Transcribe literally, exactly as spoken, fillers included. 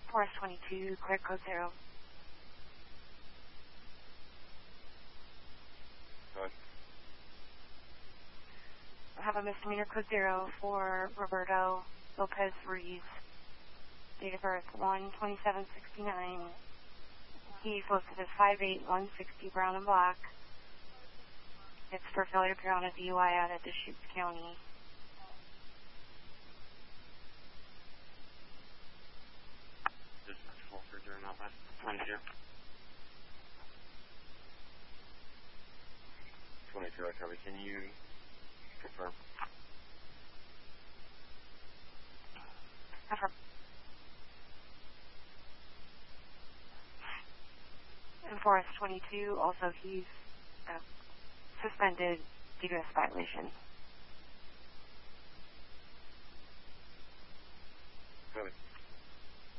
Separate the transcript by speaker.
Speaker 1: Forest twenty-two, clear code zero.
Speaker 2: Go ahead.
Speaker 1: I have a misdemeanor code zero for Roberto Lopez Ruiz. Date of birth one twenty-seven sixty-nine. He's listed as five eight, one sixty, brown and black. It's for failure to appear on a D U I out at Deschutes County.
Speaker 2: Dispatch full for during Alpine. twenty-two. twenty-two, I copy. Can you confirm?
Speaker 1: Confirm. And Forest twenty-two, also he's uh, suspended due to a violation.